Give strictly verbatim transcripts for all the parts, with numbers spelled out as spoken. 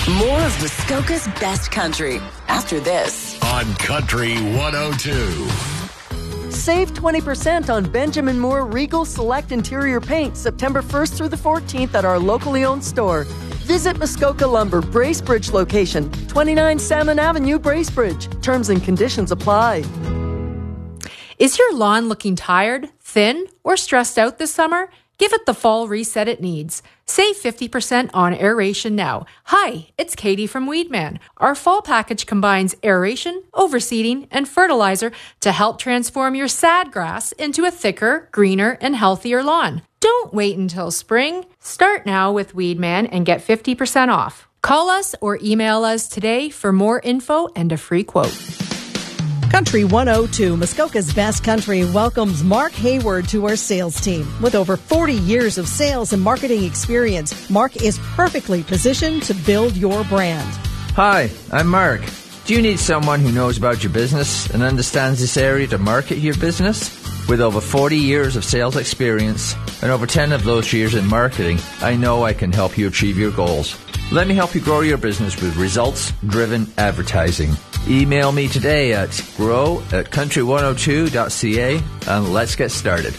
More of Muskoka's best country after this. On Country one oh two. Save twenty percent on Benjamin Moore Regal Select Interior Paint September first through the fourteenth at our locally owned store. Visit Muskoka Lumber, Bracebridge location, twenty-nine Salmon Avenue, Bracebridge. Terms and conditions apply. Is your lawn looking tired, thin, or stressed out this summer? Give it the fall reset it needs. Save fifty percent on aeration now. Hi, it's Katie from Weedman. Our fall package combines aeration, overseeding, and fertilizer to help transform your sad grass into a thicker, greener, and healthier lawn. Don't wait until spring. Start now with Weedman and get fifty percent off. Call us or email us today for more info and a free quote. Country one oh two, Muskoka's best country, welcomes Mark Hayward to our sales team. With over forty years of sales and marketing experience, Mark is perfectly positioned to build your brand. Hi, I'm Mark. Do you need someone who knows about your business and understands this area to market your business? With over forty years of sales experience and over ten of those years in marketing, I know I can help you achieve your goals. Let me help you grow your business with results-driven advertising. Email me today at grow at country one oh two dot c a and let's get started.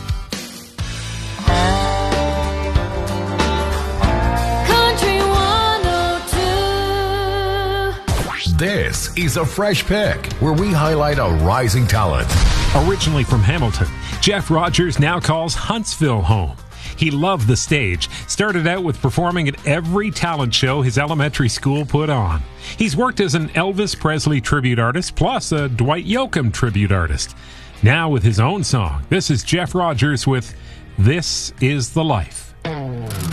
Country one oh two. This is a Fresh Pick, where we highlight a rising talent. Originally from Hamilton, Jeff Rogers now calls Huntsville home. He loved the stage, started out with performing at every talent show his elementary school put on. He's worked as an Elvis Presley tribute artist, plus a Dwight Yoakam tribute artist. Now with his own song, this is Jeff Rogers with This Is the Life.